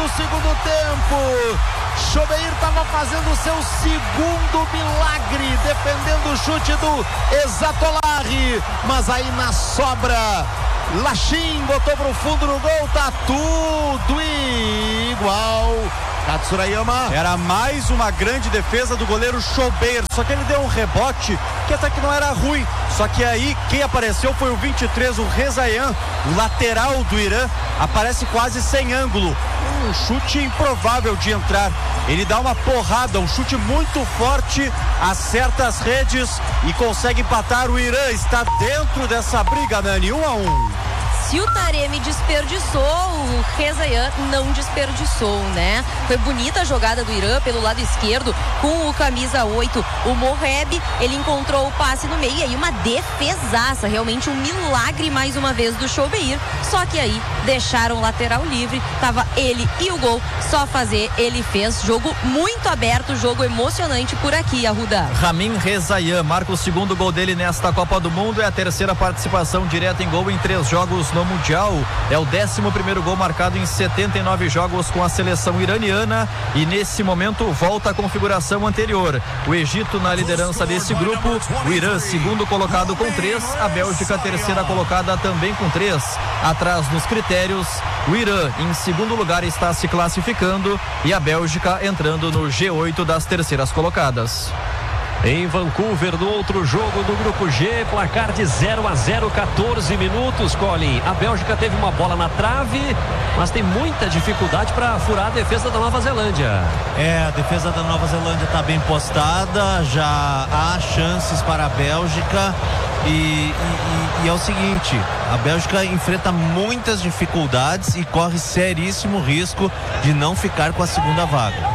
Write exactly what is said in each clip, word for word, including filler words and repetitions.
do segundo tempo. Chobeir estava fazendo o seu segundo milagre, defendendo o chute do Exatolari, mas aí na sobra, Lachim botou pro fundo do gol, tá tudo igual. Katsurayama. Era mais uma grande defesa do goleiro Chobeir, só que ele deu um rebote que até que não era ruim, só que aí quem apareceu foi o vinte e três, o Rezayan, o lateral do Irã, aparece quase sem ângulo, um chute improvável de entrar, ele dá uma porrada, um chute muito forte, acerta as redes e consegue empatar. O Irã está dentro dessa briga, Nani, um a um. Se o Taremi desperdiçou, o Rezayan não desperdiçou, né? Foi bonita a jogada do Irã pelo lado esquerdo, com o camisa oito, o Moheb, ele encontrou o passe no meio e aí uma defesaça, realmente um milagre mais uma vez do Chobeir, só que aí deixaram o lateral livre, tava ele e o gol, só fazer, ele fez. Jogo muito aberto, jogo emocionante por aqui, Arruda. Ramin Rezayan marca o segundo gol dele nesta Copa do Mundo, é a terceira participação direta em gol em três jogos no Mundial, é o décimo primeiro gol marcado em setenta e nove jogos com a seleção iraniana e nesse momento volta à configuração anterior. O Egito na liderança desse grupo, o Irã segundo colocado com três, a Bélgica terceira colocada também com três. Atrás nos critérios, o Irã em segundo lugar está se classificando e a Bélgica entrando no G oito das terceiras colocadas. Em Vancouver, no outro jogo do grupo G, placar de zero a zero, quatorze minutos, Colin. A Bélgica teve uma bola na trave, mas tem muita dificuldade para furar a defesa da Nova Zelândia. É, a defesa da Nova Zelândia está bem postada, já há chances para a Bélgica e, e, e é o seguinte, a Bélgica enfrenta muitas dificuldades e corre seríssimo risco de não ficar com a segunda vaga.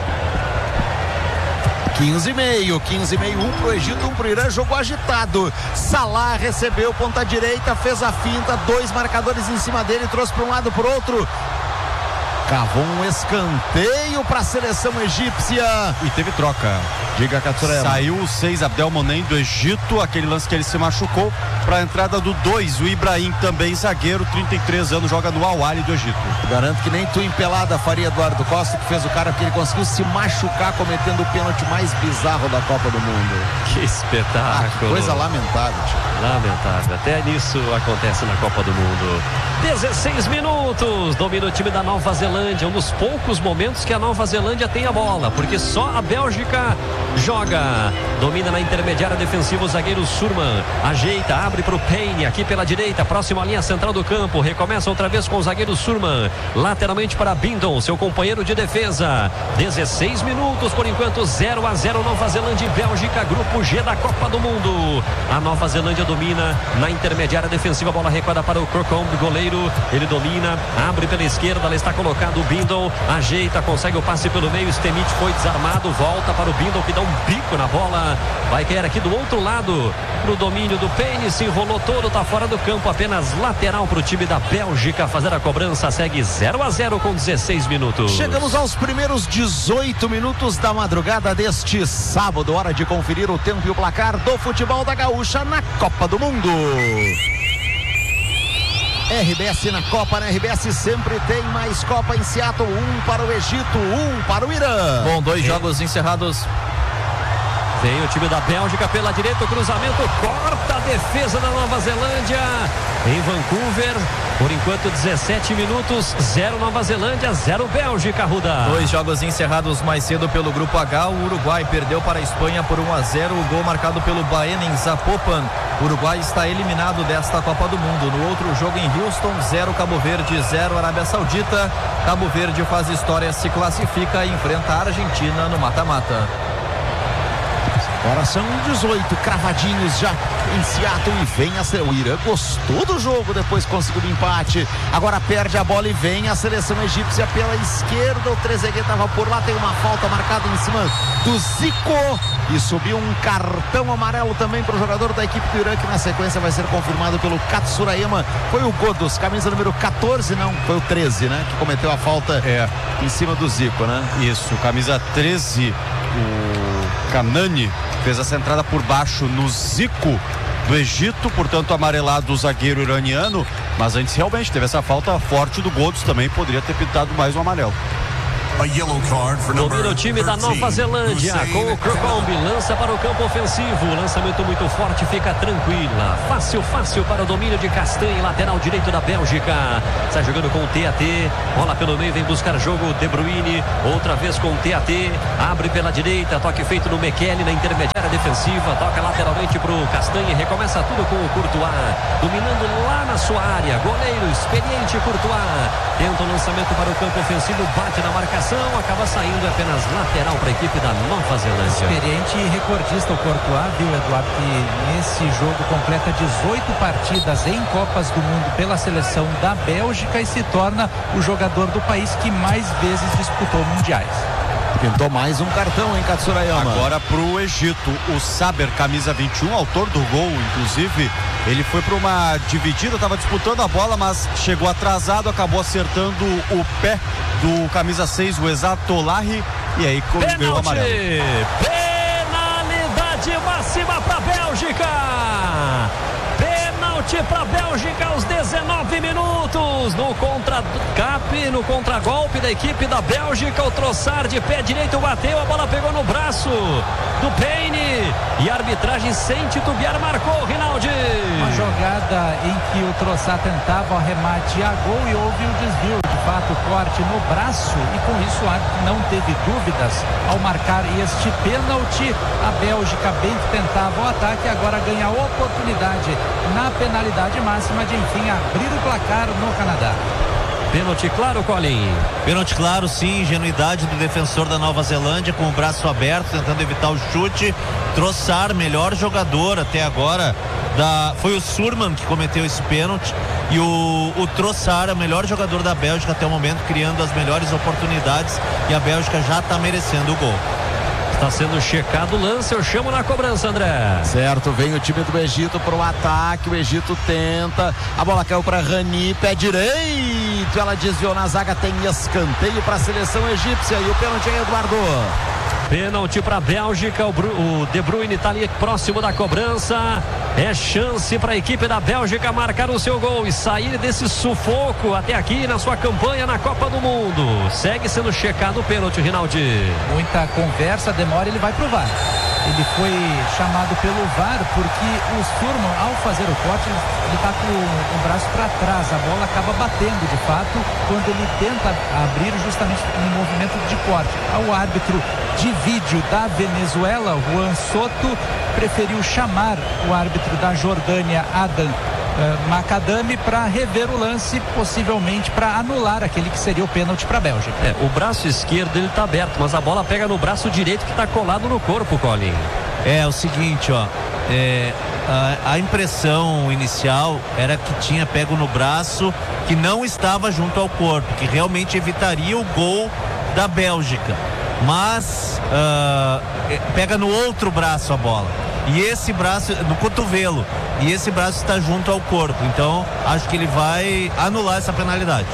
quinze e meio, quinze e meio, um pro Egito, um pro Irã, jogo agitado. Salah recebeu, ponta direita, fez a finta, dois marcadores em cima dele, trouxe para um lado, pro outro. Cavou um escanteio para a seleção egípcia. E teve troca. Diga, Katsurayama. Saiu o seis, Abdelmonem do Egito, aquele lance que ele se machucou, para a entrada do dois, o Ibrahim, também zagueiro, trinta e três anos, joga no Al Ahly do Egito. Garanto que nem tu em pelada faria Eduardo Costa, que fez o cara, porque ele conseguiu se machucar cometendo o pênalti mais bizarro da Copa do Mundo. Que espetáculo. Ah, que coisa lamentável, tio. Lamentável, até nisso acontece na Copa do Mundo. dezesseis minutos, domina o time da Nova Zelândia, um dos poucos momentos que a Nova Zelândia tem a bola, porque só a Bélgica joga, domina na intermediária defensiva o zagueiro Surman, ajeita, abre para o Payne, aqui pela direita, próxima à linha central do campo, recomeça outra vez com o zagueiro Surman, lateralmente para Bindon, seu companheiro de defesa. Dezesseis minutos por enquanto, zero a zero, Nova Zelândia e Bélgica, grupo G da Copa do Mundo. A Nova Zelândia domina na intermediária defensiva, a bola recuada para o Crocombe, goleiro, ele domina, abre pela esquerda, ela está colocado o Bindon, ajeita, consegue o passe pelo meio, Stemit foi desarmado, volta para o Bindon que dá um bico na bola, vai cair aqui do outro lado, no domínio do Payne, se enrolou todo, tá fora do campo, apenas lateral para o time da Bélgica fazer a cobrança, segue zero a zero com dezesseis minutos. Chegamos aos primeiros dezoito minutos da madrugada deste sábado, hora de conferir o tempo e o placar do futebol da Gaúcha na Copa do Mundo. R B S na Copa, na R B S sempre tem mais Copa em Seattle, um para o Egito, um para o Irã. Bom, dois jogos encerrados. Vem o time da Bélgica pela direita, o cruzamento corta a defesa da Nova Zelândia em Vancouver. Por enquanto dezessete minutos, zero Nova Zelândia, zero Bélgica, Ruda. Dois jogos encerrados mais cedo pelo grupo H. O Uruguai perdeu para a Espanha por um a zero, o gol marcado pelo Baena em Zapopan. O Uruguai está eliminado desta Copa do Mundo. No outro jogo em Houston, zero Cabo Verde, zero Arábia Saudita. Cabo Verde faz história, se classifica e enfrenta a Argentina no mata-mata. Agora são dezoito cravadinhos já em Seattle e vem a seleção. O Irã gostou do jogo, depois conseguiu o empate. Agora perde a bola e vem a seleção egípcia pela esquerda. O Trezeguet estava por lá, tem uma falta marcada em cima do Zico. E subiu um cartão amarelo também para o jogador da equipe do Irã, que na sequência vai ser confirmado pelo Katsurayama. Foi o Godos, camisa número quatorze, não, foi o treze, né? Que cometeu a falta é. em cima do Zico, né? Isso, camisa treze, o Kanani fez essa entrada por baixo no Zico do Egito, portanto amarelado o zagueiro iraniano, Mas antes realmente teve essa falta forte do Golds também, poderia ter pintado mais um amarelo. Domina o time da Nova Zelândia com o Crocombe, lança para o campo ofensivo, lançamento muito forte, fica tranquila, fácil, fácil para o domínio de Castanhe, lateral direito da Bélgica, sai jogando com o T A T, bola pelo meio, vem buscar jogo De Bruyne, outra vez com o T A T, abre pela direita, toque feito no Mekele na intermediária defensiva, toca lateralmente para o Castanhe, recomeça tudo com o Courtois, dominando lá na sua área, goleiro experiente Courtois, tenta o lançamento para o campo ofensivo, bate na marcação, acaba saindo apenas lateral para a equipe da Nova Zelândia. Experiente e recordista o Courtois, viu, Eduardo, que nesse jogo completa dezoito partidas em Copas do Mundo pela seleção da Bélgica e se torna o jogador do país que mais vezes disputou mundiais. Pintou mais um cartão, hein, Katsurayama? Agora pro Egito, o Saber, camisa vinte e um, autor do gol, inclusive, ele foi para uma dividida, estava disputando a bola, mas chegou atrasado, acabou acertando o pé do camisa seis, o Exatolahi, e aí ganhou o amarelo. Penalidade máxima para a Bélgica. Pênalti para a Bélgica aos dezenove minutos. No contra-cap, no contragolpe da equipe da Bélgica, o Trossard de pé direito bateu, a bola pegou no braço do Payne e a arbitragem sem titubear marcou, Rinaldi. Uma jogada em que o Trossard tentava o arremate a gol e houve o desvio, de fato, corte no braço, e com isso o árbitro não teve dúvidas ao marcar este pênalti. A Bélgica bem que tentava o ataque, agora ganha a oportunidade na penalidade máxima de enfim abrir o placar no Canadá. Pênalti claro, Colin? Pênalti claro, sim, ingenuidade do defensor da Nova Zelândia com o braço aberto, tentando evitar o chute. Trossard, melhor jogador até agora, da... foi o Surman que cometeu esse pênalti, e o, o Trossard é o melhor jogador da Bélgica até o momento, criando as melhores oportunidades, e a Bélgica já está merecendo o gol. Está sendo checado o lance, eu chamo na cobrança, André. Certo, vem o time do Egito para o ataque, o Egito tenta, a bola caiu para Rani, pé direito, ela desviou na zaga, tem escanteio para a seleção egípcia, e o pênalti aí, Eduardo. Pênalti para a Bélgica, o, Bru, o De Bruyne está ali próximo da cobrança, é chance para a equipe da Bélgica marcar o seu gol e sair desse sufoco até aqui na sua campanha na Copa do Mundo. Segue sendo checado o pênalti, Rinaldi. Muita conversa, demora, ele vai pro V A R. Ele foi chamado pelo V A R porque o Surman, ao fazer o corte, ele está com o braço para trás, a bola acaba batendo de fato quando ele tenta abrir justamente no movimento de corte. O árbitro de vídeo da Venezuela, Juan Soto, preferiu chamar o árbitro da Jordânia, Adam uh, Macadami, para rever o lance, possivelmente para anular aquele que seria o pênalti para a Bélgica. É, o braço esquerdo ele está aberto, mas a bola pega no braço direito que está colado no corpo, Colin. É o seguinte, ó, é, a, a impressão inicial era que tinha pego no braço, que não estava junto ao corpo, que realmente evitaria o gol da Bélgica. Mas uh, pega no outro braço a bola, e esse braço no cotovelo, e esse braço está junto ao corpo, então acho que ele vai anular essa penalidade.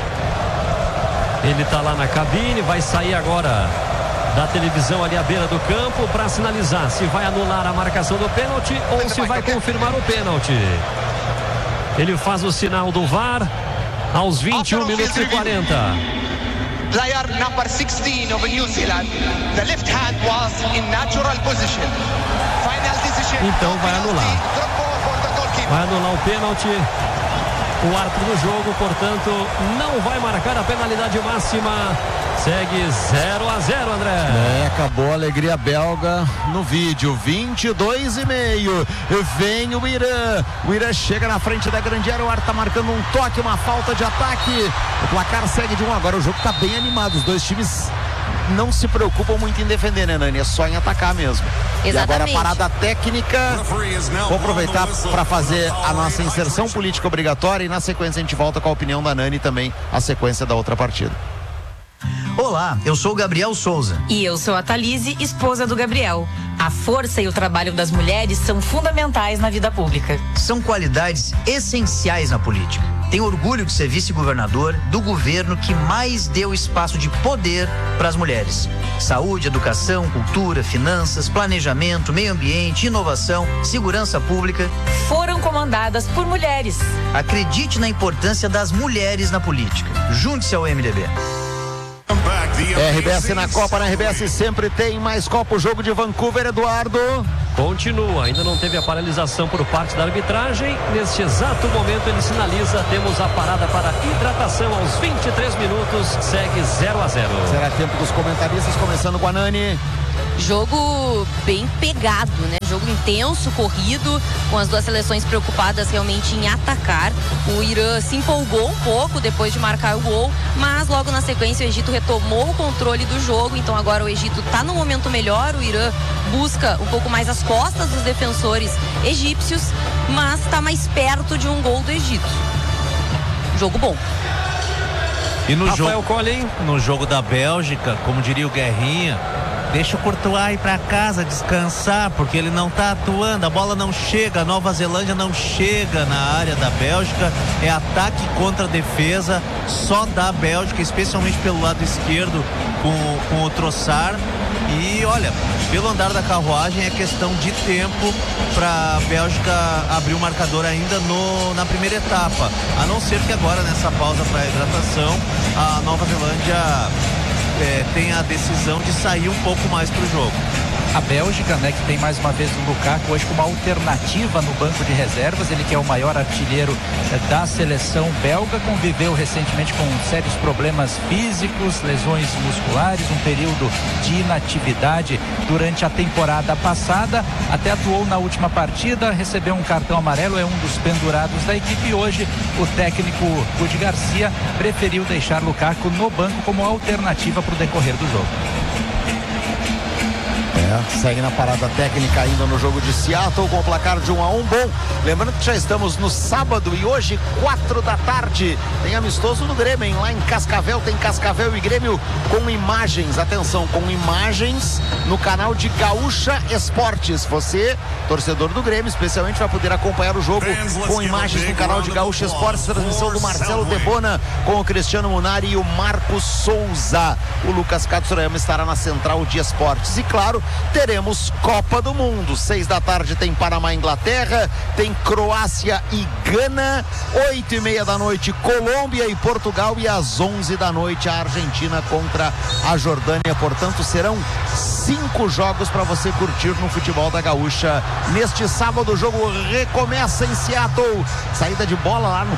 Ele está lá na cabine, vai sair agora da televisão ali à beira do campo para sinalizar se vai anular a marcação do pênalti ou se vai confirmar o pênalti. Ele faz o sinal do V A R aos vinte e um minutos e quarenta. Player number sixteen of New Zealand, the left hand was in natural position. Final decision. Então vai anular. Vai anular o pênalti. O árbitro do jogo, portanto, não vai marcar a penalidade máxima. Segue zero a zero, André. É, acabou a alegria belga no vídeo. vinte e dois e meio. Vem o Irã. O Irã chega na frente da grande área. O árbitro tá marcando um toque, uma falta de ataque. O placar segue de um. Agora o jogo tá bem animado. Os dois times não se preocupam muito em defender, né, Nani? É só em atacar mesmo. Exatamente. E agora a parada técnica. Vou aproveitar para fazer a nossa inserção política obrigatória e na sequência a gente volta com a opinião da Nani e também a sequência da outra partida. Olá, eu sou o Gabriel Souza. E eu sou a Thalise, esposa do Gabriel. A força e o trabalho das mulheres são fundamentais na vida pública. São qualidades essenciais na política. Tenho orgulho de ser vice-governador do governo que mais deu espaço de poder para as mulheres. Saúde, educação, cultura, finanças, planejamento, meio ambiente, inovação, segurança pública. Foram comandadas por mulheres. Acredite na importância das mulheres na política. Junte-se ao M D B. R B S na Copa, na R B S sempre tem mais Copa. O jogo de Vancouver, Eduardo. Continua, ainda não teve a paralisação por parte da arbitragem. Neste exato momento ele sinaliza, temos a parada para hidratação aos vinte e três minutos, segue zero a zero. Será tempo dos comentaristas, começando com a Nani. Jogo bem pegado, né? Jogo intenso, corrido, com as duas seleções preocupadas realmente em atacar. O Irã se empolgou um pouco depois de marcar o gol, mas logo na sequência o Egito retomou o controle do jogo. Então agora o Egito está no momento melhor. O Irã busca um pouco mais as costas dos defensores egípcios, mas está mais perto de um gol do Egito. Jogo bom. E no Rafael jogo, Collen. no jogo da Bélgica, como diria o Guerrinha, deixa o Courtois ir para casa descansar, porque ele não tá atuando, a bola não chega, a Nova Zelândia não chega na área da Bélgica, é ataque contra defesa, só da Bélgica, especialmente pelo lado esquerdo com, com o Trossard. E olha, pelo andar da carruagem é questão de tempo para a Bélgica abrir o marcador ainda no, na primeira etapa, a não ser que agora nessa pausa para hidratação a Nova Zelândia É, tem a decisão de sair um pouco mais para o jogo. A Bélgica, né, que tem mais uma vez o Lukaku hoje como uma alternativa no banco de reservas, ele que é o maior artilheiro eh, da seleção belga, conviveu recentemente com sérios problemas físicos, lesões musculares, um período de inatividade durante a temporada passada, até atuou na última partida, recebeu um cartão amarelo, é um dos pendurados da equipe e hoje o técnico Rudi Garcia preferiu deixar Lukaku no banco como alternativa para o decorrer do jogo. É, segue na parada técnica ainda no jogo de Seattle com o placar de um a um. Bom, lembrando que já estamos no sábado e hoje, quatro da tarde, tem amistoso no Grêmio, hein? Lá em Cascavel, tem Cascavel e Grêmio com imagens, atenção, com imagens no canal de Gaúcha Esportes. Você, torcedor do Grêmio, especialmente vai poder acompanhar o jogo com imagens no canal de Gaúcha Esportes, transmissão do Marcelo Debona com o Cristiano Munari e o Marcos Souza. O Lucas Katsurayama estará na central de esportes e claro, teremos Copa do Mundo. Seis da tarde tem Panamá, Inglaterra, tem Croácia e Gana. Oito e meia da noite Colômbia e Portugal e às onze da noite a Argentina contra a Jordânia. Portanto, serão cinco jogos para você curtir no futebol da Gaúcha. Neste sábado o jogo recomeça em Seattle. Saída de bola lá no...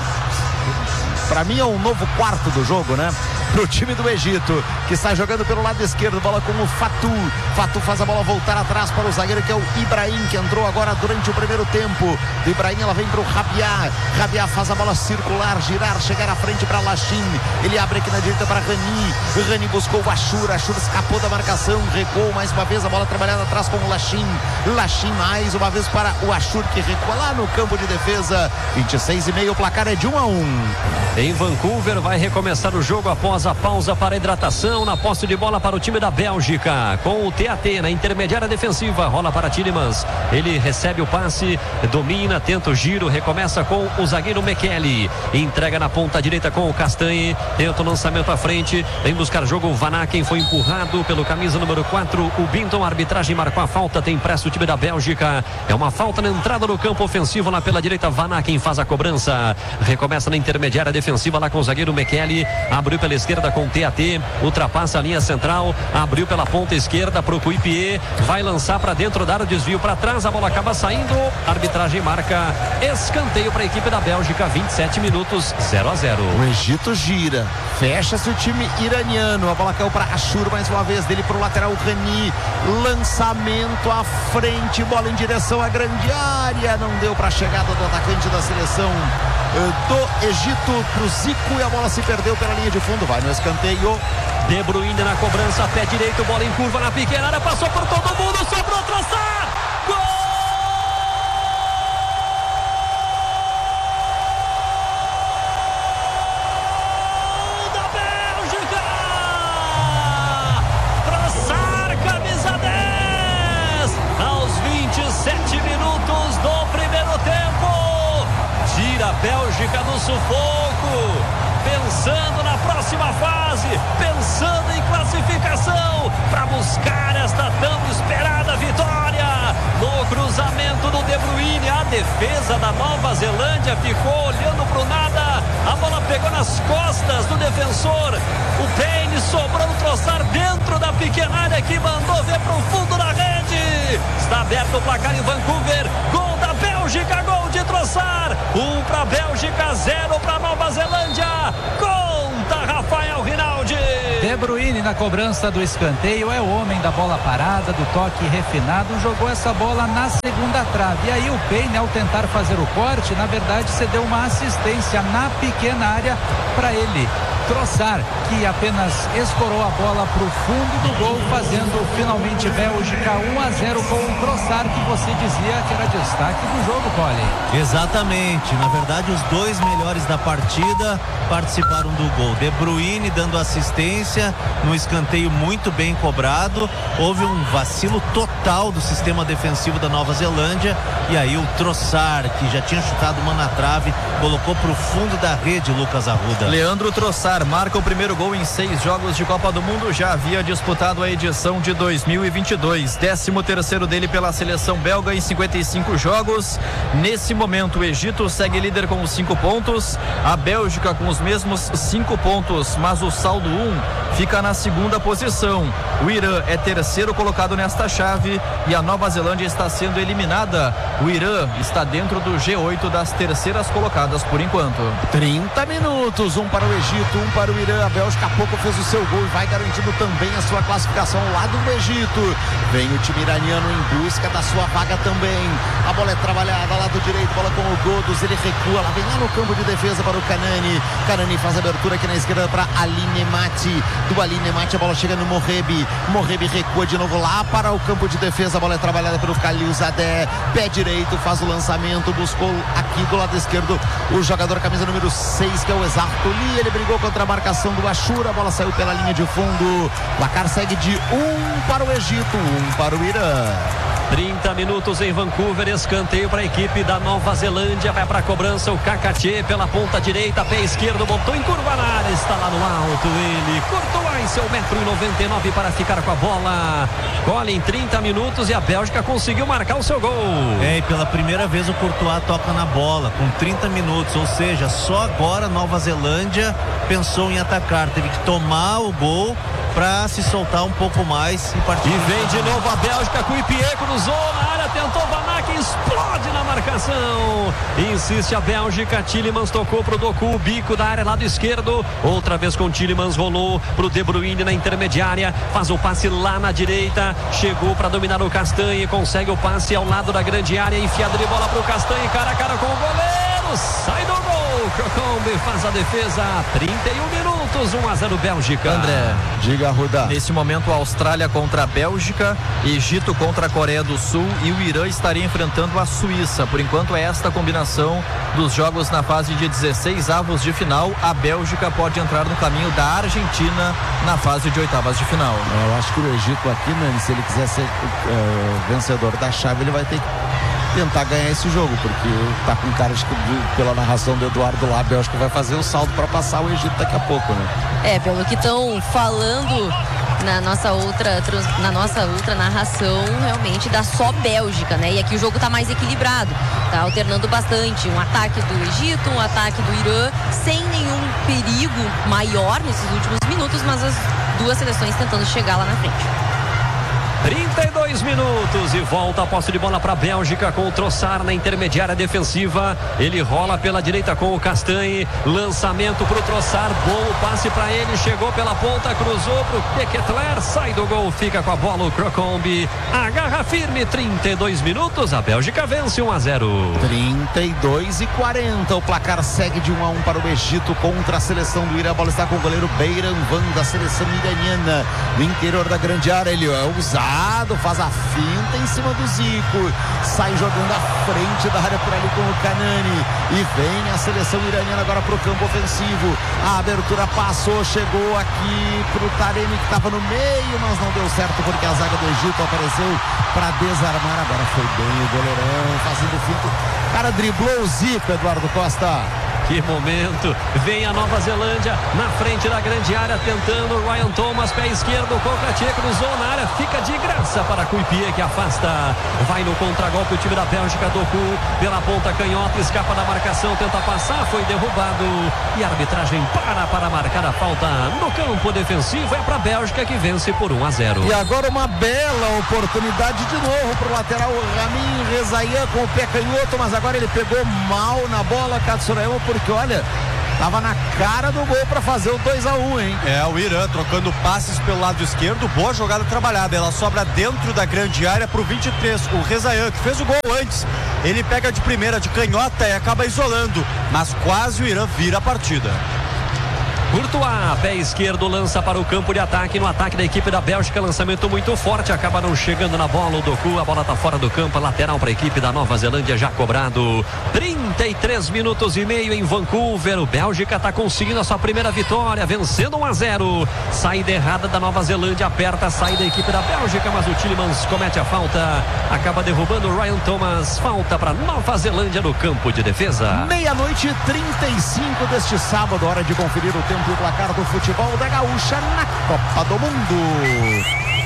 Para mim é um novo quarto do jogo, né? Pro time do Egito, que está jogando pelo lado esquerdo, bola com o Fatu. Fatu faz a bola voltar atrás para o zagueiro, que é o Ibrahim, que entrou agora durante o primeiro tempo. Do Ibrahim ela vem para o Rabiá. Rabiá faz a bola circular, girar, chegar à frente para Lachim. Ele abre aqui na direita para Rani. Rani buscou o Ashur. Ashur escapou da marcação, recuou mais uma vez, a bola trabalhada atrás com o Lachim. Lachim mais uma vez para o Ashur, que recua lá no campo de defesa. vinte e seis e meio, o placar é de um a um. Em Vancouver vai recomeçar o jogo após a pausa para a hidratação. Na posse de bola para o time da Bélgica com o T A T na intermediária defensiva, rola para Tielemans, ele recebe o passe, domina, tenta o giro, recomeça com o zagueiro Mekele, entrega na ponta direita com o Castanhe, tenta o lançamento à frente, vem buscar jogo o Van Aken, foi empurrado pelo camisa número quatro, o Binton, a arbitragem marcou a falta, tem pressa o time da Bélgica, é uma falta na entrada do campo ofensivo lá pela direita. Van Aken faz a cobrança, recomeça na intermediária defensiva lá com o zagueiro Mekele, abriu pela esquerda com o T A T, ultrapassa a linha central, abriu pela ponta esquerda para o Kuipie, vai lançar para dentro, dar o desvio para trás, a bola acaba saindo, a arbitragem marca escanteio para a equipe da Bélgica, vinte e sete minutos, zero a zero. O Egito gira, fecha-se o time iraniano, a bola caiu para Ashur mais uma vez, dele para o lateral Rani, lançamento à frente, bola em direção à grande área, não deu para a chegada do atacante da seleção do Egito pro Zico e a bola se perdeu pela linha de fundo, vai no escanteio. De Bruyne na cobrança, pé direito, bola em curva na pequena área, passou por todo mundo, sobrou Trossard, gol da Bélgica, Trossard, camisa dez, aos vinte e sete minutos do primeiro tempo, tira a Bélgica do sufoco, pensando na próxima fase, pensando em classificação, para buscar esta tão esperada vitória. No cruzamento do De Bruyne, a defesa da Nova Zelândia ficou olhando para o nada, a bola pegou nas costas do defensor, o Payne sobrou no Trossard dentro da pequena área que mandou ver para o fundo da rede. Está aberto o placar em Vancouver, gol da Bélgica, gol de Trossard, um para a Bélgica, zero para a Nova Zelândia. Conta Rafael Rinaldi. De Bruyne na cobrança do escanteio, é o homem da bola parada, do toque refinado, jogou essa bola na segunda trave. E aí o Payne, ao tentar fazer o corte, na verdade cedeu uma assistência na pequena área para ele, Trossard, que apenas escorou a bola para o fundo do gol, fazendo finalmente Bélgica um a zero com o Trossard, que você dizia que era destaque do jogo, Cole. Exatamente, na verdade os dois melhores da partida participaram do gol. De Bruyne dando assistência no escanteio muito bem cobrado, houve um vacilo total do sistema defensivo da Nova Zelândia, e aí o Trossard, que já tinha chutado uma na trave, colocou para o fundo da rede, Lucas Arruda. Leandro Trossard marca o primeiro gol em seis jogos de Copa do Mundo, já havia disputado a edição de dois mil e vinte e dois, décimo terceiro dele pela seleção belga em cinquenta e cinco jogos. Nesse momento o Egito segue líder com os cinco pontos, a Bélgica com os mesmos cinco pontos, mas o saldo um fica na segunda posição. O Irã é terceiro colocado nesta chave e a Nova Zelândia está sendo eliminada. O Irã está dentro do G oito das terceiras colocadas por enquanto. trinta minutos, um para o Egito, um para o Irã. A Bélgica há pouco fez o seu gol e vai garantindo também a sua classificação ao lado do Egito. Vem o time iraniano em busca da sua vaga também. A bola é trabalhada, lado direito, bola com o Godos, ele recua, lá vem lá no campo de defesa para o Kanani. Kanani faz a abertura aqui na esquerda para Ali Nemati. Do Ali Nemati a bola chega no Morrebi. Morrebi recua de novo lá para o campo de defesa. A bola é trabalhada pelo Khalil Zadeh. Pé direito, faz o lançamento, buscou aqui do lado esquerdo o jogador camisa número seis, que é o Ezartoli. Ele brigou contra a marcação do Ashura. A bola saiu pela linha de fundo. O placar segue de um para o Egito, um para o Irã. trinta minutos em Vancouver, escanteio para a equipe da Nova Zelândia, vai para a cobrança o Kakatê pela ponta direita, pé esquerdo, botou em curva na área, está lá no alto ele, Courtois em seu um metro e noventa e nove para ficar com a bola. Colhe em trinta minutos e a Bélgica conseguiu marcar o seu gol. É, e pela primeira vez o Courtois toca na bola com trinta minutos, ou seja, só agora a Nova Zelândia pensou em atacar, teve que tomar o gol para se soltar um pouco mais e partir. E vem de novo a Bélgica com o Ipie, cruzou na área, tentou Van Aken, explode na marcação. Insiste a Bélgica, Tielemans tocou pro Doku, bico da área, lado esquerdo. Outra vez com Tielemans, rolou pro De Bruyne na intermediária, faz o passe lá na direita, chegou para dominar o Castanhe, consegue o passe ao lado da grande área, enfiada de bola pro Castanhe, cara a cara com o goleiro, sai do gol. Crocombe faz a defesa, trinta e um minutos, um a zero Bélgica. André, diga, Ruda. Nesse momento a Austrália contra a Bélgica, Egito contra a Coreia do Sul e o Irã estaria enfrentando a Suíça. Por enquanto é esta combinação dos jogos na fase de dezesseis avos de final. A Bélgica pode entrar no caminho da Argentina na fase de oitavas de final. Eu acho que o Egito aqui, né, se ele quiser ser uh, vencedor da chave, ele vai ter que tentar ganhar esse jogo, porque tá com cara de que, pela narração do Eduardo lá, a Bélgica vai fazer o saldo para passar o Egito daqui a pouco, né? É, pelo que estão falando na nossa outra na nossa outra narração, realmente dá só Bélgica, né? E aqui o jogo tá mais equilibrado, tá alternando bastante, um ataque do Egito, um ataque do Irã, sem nenhum perigo maior nesses últimos minutos, mas as duas seleções tentando chegar lá na frente. trinta e dois minutos e volta a posse de bola para a Bélgica com o Trossard na intermediária defensiva. Ele rola pela direita com o Castanhe. Lançamento para o Trossard. Bom passe para ele. Chegou pela ponta, cruzou para o Kekettler. Sai do gol, fica com a bola o Crocombe. Agarra firme, trinta e dois minutos. A Bélgica vence um a zero. trinta e dois e quarenta. O placar segue de um a um para o Egito contra a seleção do Irã. A bola está com o goleiro Beiran Van da seleção iraniana. No interior da grande área, ele é usado. Faz a finta em cima do Zico, sai jogando à frente da área por ali com o Kanani e vem a seleção iraniana agora para o campo ofensivo. A abertura passou, chegou aqui para o Taremi, que estava no meio, mas não deu certo porque a zaga do Egito apareceu para desarmar. Agora foi bem o goleirão fazendo finta. O cara driblou o Zico, Eduardo Costa. Que momento, vem a Nova Zelândia na frente da grande área, tentando Ryan Thomas, pé esquerdo, Kokatier cruzou na área, fica de graça para Kuipie, que afasta, vai no contragolpe o time da Bélgica, Doku pela ponta canhota, escapa da marcação, tenta passar, foi derrubado e a arbitragem para para marcar a falta no campo defensivo, é para a Bélgica que vence por um a zero. E agora uma bela oportunidade de novo para o lateral Ramin Rezaïan com o pé canhoto, mas agora ele pegou mal na bola, Katsurayama, porque olha, tava na cara do gol para fazer o dois a um, hein? É, o Irã trocando passes pelo lado esquerdo, boa jogada trabalhada, ela sobra dentro da grande área pro vinte e três, o Rezaïan, que fez o gol antes, ele pega de primeira, de canhota e acaba isolando, mas quase o Irã vira a partida. Courtois, pé esquerdo, lança para o campo de ataque, no ataque da equipe da Bélgica, lançamento muito forte, acaba não chegando na bola, o Doku, a bola está fora do campo, lateral para a equipe da Nova Zelândia, já cobrado, trinta e três minutos e meio em Vancouver, o Bélgica está conseguindo a sua primeira vitória, vencendo um a zero, saída errada da Nova Zelândia, aperta a saída da equipe da Bélgica, mas o Tielemans comete a falta, acaba derrubando o Ryan Thomas, falta para Nova Zelândia no campo de defesa. Meia-noite e trinta e cinco deste sábado, hora de conferir o tempo e o placar do futebol da Gaúcha na Copa do Mundo.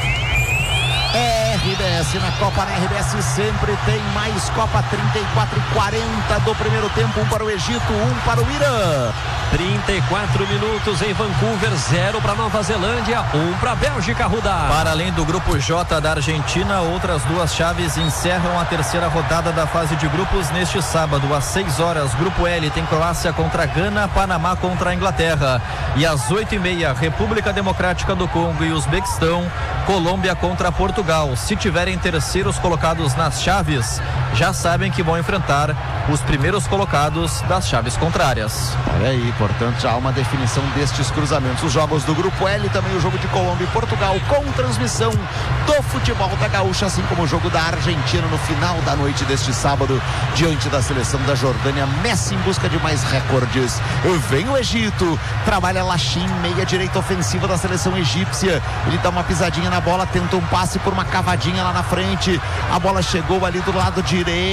R B S na Copa, na R B S sempre tem mais Copa. Trinta e quatro e quarenta do primeiro tempo, um para o Egito, um para o Irã. trinta e quatro minutos em Vancouver, zero para Nova Zelândia, um para a Bélgica, Rudá. Para além do grupo J da Argentina, outras duas chaves encerram a terceira rodada da fase de grupos neste sábado, às seis horas. Grupo L tem Croácia contra Gana, Panamá contra a Inglaterra. E às oito e meia, República Democrática do Congo e Uzbequistão, Colômbia contra Portugal. Se tiverem terceiros colocados nas chaves, já sabem que vão enfrentar os primeiros colocados das chaves contrárias. Olha aí, portanto, já há uma definição destes cruzamentos. Os jogos do Grupo L, também o jogo de Colômbia e Portugal, com transmissão do futebol da Gaúcha, assim como o jogo da Argentina no final da noite deste sábado, diante da seleção da Jordânia. Messi em busca de mais recordes. Vem o Egito, trabalha Lachim, meia direita ofensiva da seleção egípcia. Ele dá uma pisadinha na bola, tenta um passe por uma cavadinha lá na frente. A bola chegou ali do lado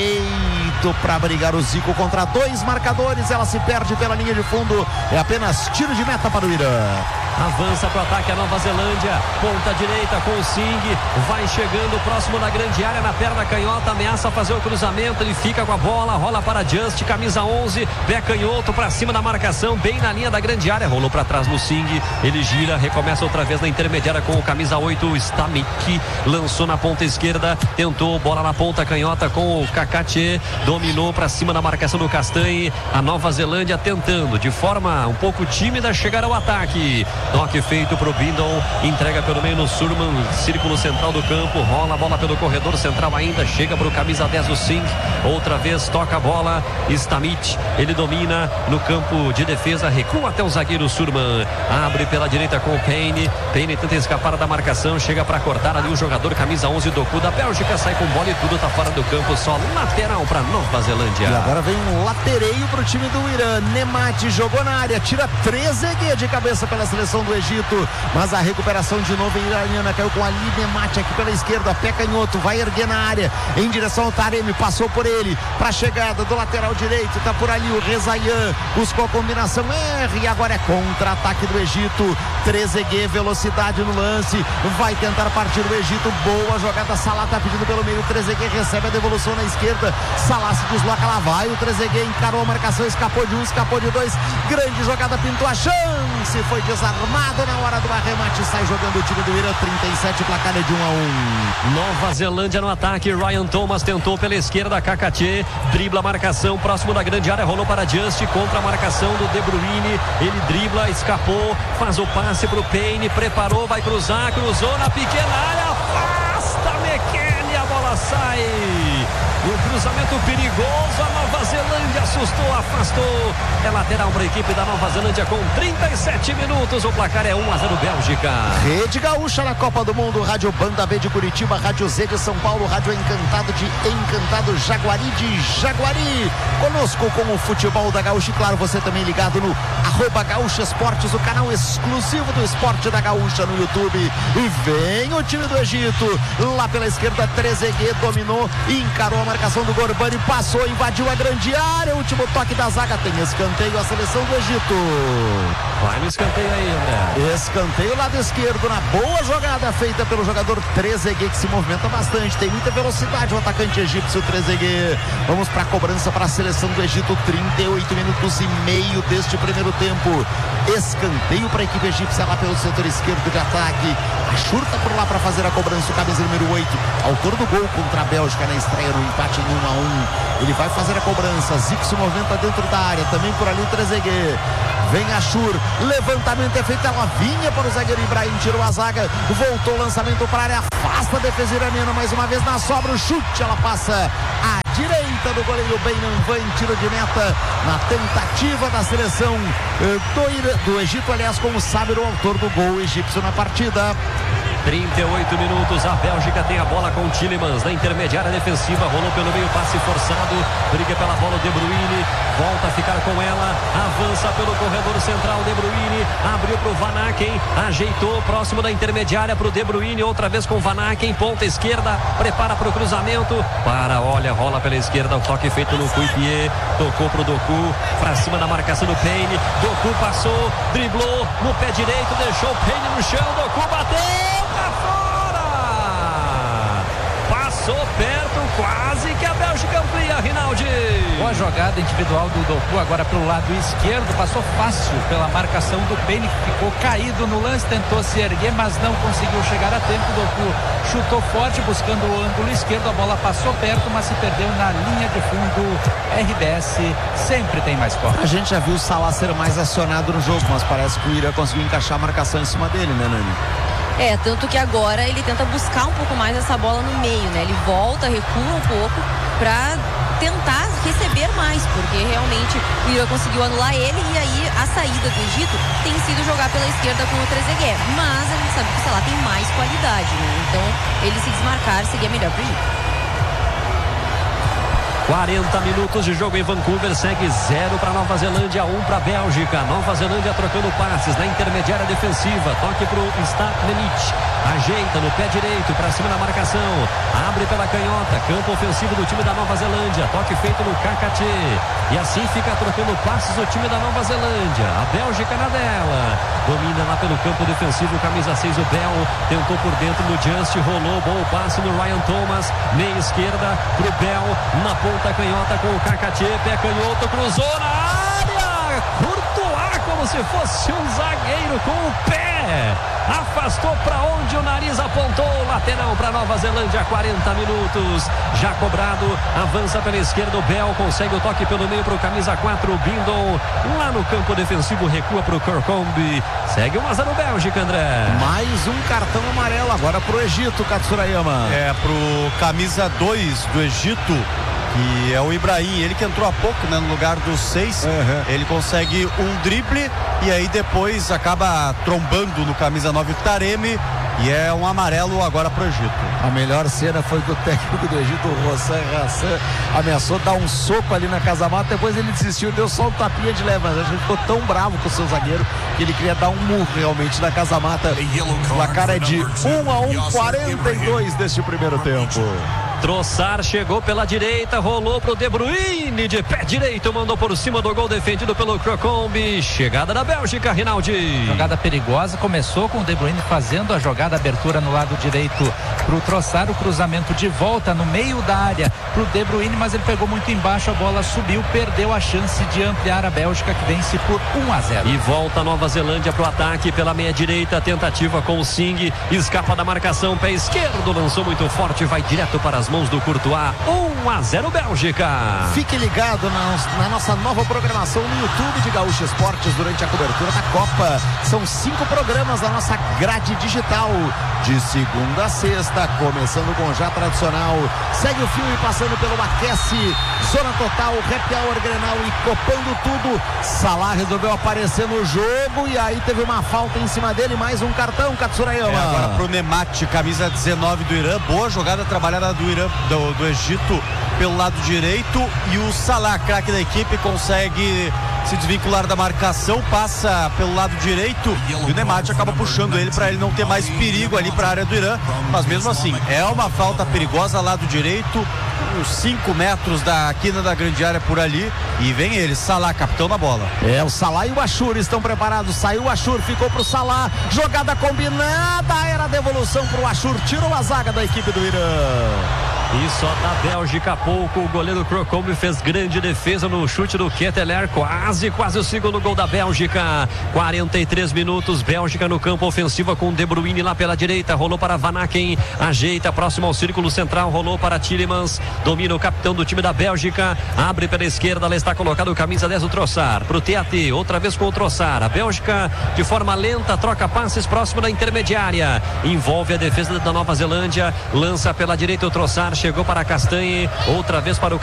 direito para brigar o Zico contra dois marcadores. Ela se perde pela linha de fundo. É apenas tiro de meta para o Irã. Avança para o ataque a Nova Zelândia, ponta direita com o Singh, vai chegando próximo da grande área, na perna canhota, ameaça fazer o cruzamento, ele fica com a bola, rola para Just, camisa onze, pé canhoto para cima da marcação, bem na linha da grande área, rolou para trás no Singh, ele gira, recomeça outra vez na intermediária com o camisa oito, Stamik, lançou na ponta esquerda, tentou bola na ponta canhota com o Kakatier, dominou para cima da marcação do Castanhe, a Nova Zelândia tentando de forma um pouco tímida chegar ao ataque. Toque feito pro Bindon, entrega pelo meio no Surman, círculo central do campo, rola a bola pelo corredor central ainda, chega pro camisa dez o Singh, outra vez toca a bola, Stamit, ele domina no campo de defesa, recua até o zagueiro Surman, abre pela direita com o Payne, Payne tenta escapar da marcação, chega para cortar ali o jogador camisa onze Doku da Bélgica, sai com bola e tudo tá fora do campo, só lateral para Nova Zelândia. E agora vem um latereio pro time do Irã, Nemati jogou na área, tira Trezeguet de cabeça pela seleção do Egito, mas a recuperação de novo em iraniana, caiu com Ali Nemati aqui pela esquerda, pé canhoto, vai erguer na área, em direção ao Taremi, passou por ele, pra chegada do lateral direito, tá por ali o Rezaïan, buscou a combinação R e agora é contra-ataque do Egito, Trezeguet, velocidade no lance, vai tentar partir o Egito, boa jogada, Salah tá pedindo pelo meio, Trezeguet recebe a devolução na esquerda, Salah se desloca, lá vai o Trezeguet, encarou a marcação, escapou de um, escapou de dois, grande jogada, pintou a chance, foi desarmado na hora do arremate, sai jogando o time do Irã, trinta e sete, placar é de um a um. Nova Zelândia no ataque, Ryan Thomas tentou pela esquerda, Kakatier, dribla a marcação, próximo da grande área, rolou para Just, contra a marcação do De Bruyne, ele dribla, escapou, faz o passe pro Payne, preparou, vai cruzar, cruzou na pequena área, afasta McKennie, a bola sai, o cruzamento perigoso, a Nova Zelândia assustou, afastou, é lateral para a equipe da Nova Zelândia com trinta e sete minutos, o placar é um a zero Bélgica. Rede Gaúcha na Copa do Mundo, Rádio Banda B de Curitiba, Rádio Z de São Paulo, Rádio Encantado de Encantado, Jaguari de Jaguari, conosco com o futebol da Gaúcha, e claro, você também ligado no arroba Gaúcha Esportes, o canal exclusivo do esporte da Gaúcha no YouTube. E vem o time do Egito, lá pela esquerda, Trezeguet dominou, encarou a marcação do Gorbani, passou, invadiu a grande área, o último toque da zaga, tem escanteio a seleção do Egito. Vai no escanteio aí, André. Escanteio lado esquerdo, na boa jogada feita pelo jogador Trezeguet, que se movimenta bastante, tem muita velocidade o atacante egípcio Trezeguet. Vamos para a cobrança para a seleção do Egito, trinta e oito minutos e meio deste primeiro tempo. Escanteio para a equipe egípcia lá pelo setor esquerdo de ataque. Ashur tá por lá para fazer a cobrança, o camisa número oito, autor do gol contra a Bélgica na estreia no empate em um a um. Ele vai fazer a cobrança, Zico se movimenta dentro da área, também por ali o Trezeguet. Vem Ashur, levantamento é feito, ela vinha para o zagueiro Ibrahim, tirou a zaga, voltou o lançamento para a área, afasta a defesa iraniana mais uma vez na sobra, o chute, ela passa à direita do goleiro Beinanvan em tiro de meta, na tentativa da seleção eh, do, Ira, do Egito, aliás, com o Sabir, o autor do gol egípcio na partida. trinta e oito minutos, a Bélgica tem a bola com o Tielemans na intermediária defensiva, rolou pelo meio, passe forçado, briga pela bola o De Bruyne, volta a ficar com ela, avança pelo corredor central, De Bruyne, abriu para o Van Aken, ajeitou próximo da intermediária para o De Bruyne, outra vez com o Van Aken, ponta esquerda, prepara para o cruzamento, para, olha, rola pela esquerda, o toque feito no Kuipier, tocou para o Doku, para cima da marcação do Payne, Doku passou, driblou no pé direito, deixou o Payne no chão, Doku bateu! Fora! Passou perto, quase que a Bélgica amplia, Rinaldi. Boa jogada individual do Doku agora pelo lado esquerdo, passou fácil pela marcação do Payne, que ficou caído no lance, tentou se erguer, mas não conseguiu chegar a tempo. Doku chutou forte, buscando o ângulo esquerdo, a bola passou perto, mas se perdeu na linha de fundo. R B S sempre tem mais forte. A gente já viu o Salah ser mais acionado no jogo, mas parece que o Irã conseguiu encaixar a marcação em cima dele, né, Nani? É, tanto que agora ele tenta buscar um pouco mais essa bola no meio, né? Ele volta, recua um pouco para tentar receber mais, porque realmente o Irã conseguiu anular ele e aí a saída do Egito tem sido jogar pela esquerda com o Trezeguet. Mas a gente sabe que o Salah tem mais qualidade, né? Então ele se desmarcar seria melhor pro Egito. quarenta minutos de jogo em Vancouver, segue zero para Nova Zelândia, um para Bélgica. Nova Zelândia trocando passes na intermediária defensiva, toque para o Stamenic, ajeita no pé direito para cima da marcação, abre pela canhota, campo ofensivo do time da Nova Zelândia, toque feito no Kakate, e assim fica trocando passes o time da Nova Zelândia. A Bélgica na dela, domina lá pelo campo defensivo, camisa seis o Bell, tentou por dentro no Just, rolou, bom passe no Ryan Thomas, meia esquerda pro Bell, na ponta canhota com o Kakate, pé canhoto, cruzou na área, Courtois como se fosse um zagueiro com o pé, afastou para onde o nariz apontou, lateral para Nova Zelândia, quarenta minutos, já cobrado, avança pela esquerda o Bell, consegue o toque pelo meio para o camisa quatro, o Bindon, lá no campo defensivo, recua para o Kirkombe, segue um a zero Bélgica, André. Mais um cartão amarelo agora para o Egito, Katsurayama. É, pro camisa dois do Egito, que é o Ibrahim, ele que entrou há pouco, né, no lugar dos seis, uhum. Ele consegue um drible e aí depois acaba trombando no camisa nove Taremi, e é um amarelo agora pro Egito. A melhor cena foi que o técnico do Egito, o Rossan Hassan, ameaçou dar um soco ali na Casamata, depois ele desistiu, deu só um tapinha de leve, mas a gente ficou tão bravo com o seu zagueiro que ele queria dar um murro realmente na Casamata. O placar é de um a um, quarenta e dois deste primeiro tempo. Trossard chegou pela direita, rolou pro De Bruyne de pé direito, mandou por cima do gol defendido pelo Kirkombe. Chegada da Bélgica, Rinaldi. Jogada perigosa, começou com o De Bruyne fazendo a jogada, abertura no lado direito pro Trossard, o cruzamento de volta no meio da área pro De Bruyne, mas ele pegou muito embaixo, a bola subiu, perdeu a chance de ampliar a Bélgica, que vence por um a zero. E volta a Nova Zelândia pro ataque pela meia direita, tentativa com o Singh, escapa da marcação, pé esquerdo, lançou muito forte, vai direto para as mãos do Courtois, um a zero Bélgica. Fique ligado na, na nossa nova programação no YouTube de Gaúcho Esportes durante a cobertura da Copa. São cinco programas da nossa grade digital, de segunda a sexta, começando com o já tradicional Segue o Fio e passando pelo Aquece, Zona Total, Happy Hour Grenal e copando tudo. Salah resolveu aparecer no jogo e aí teve uma falta em cima dele, mais um cartão, Katsurayama. É, agora pro Nemati, camisa dezenove do Irã, boa jogada trabalhada do Irã, do, do Egito pelo lado direito, e o Salah, craque da equipe, consegue se desvincular da marcação, passa pelo lado direito e o Nemati acaba puxando ele para ele não ter mais perigo ali para a área do Irã, mas mesmo assim é uma falta perigosa, lado direito, uns cinco metros da quina da grande área por ali. E vem ele, Salah, capitão na bola. É, o Salah e o Achur estão preparados. Saiu o Achur, ficou pro Salah. Jogada combinada, era a devolução pro Achur. Tirou a zaga da equipe do Irã. E só da Bélgica há pouco, o goleiro Crocombe fez grande defesa no chute do Ketteler, quase, quase o segundo gol da Bélgica. quarenta e três minutos, Bélgica no campo, ofensiva com De Bruyne lá pela direita, rolou para Van Aken, ajeita, próximo ao círculo central, rolou para Tielemans, domina o capitão do time da Bélgica, abre pela esquerda, lá está colocado o camisa dez, o Trossard, pro T A T, outra vez com o Trossard, a Bélgica de forma lenta, troca passes próximo da intermediária, envolve a defesa da Nova Zelândia, lança pela direita o Trossard, chegou para Castanhe, outra vez para o